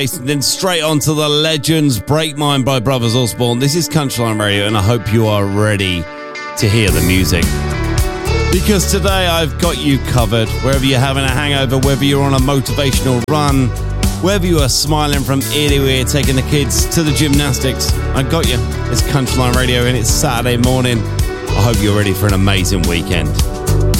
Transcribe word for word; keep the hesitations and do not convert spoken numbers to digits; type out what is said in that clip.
Then straight on to the Legends, Break Mine by Brothers Osborne. This is Countryline Radio, and I hope you are ready to hear the music, because today I've got you covered. Wherever you're having a hangover, whether you're on a motivational run, whether you are smiling from ear to ear, taking the kids to the gymnastics, I got you. It's Countryline Radio, and it's Saturday morning. I hope you're ready for an amazing weekend.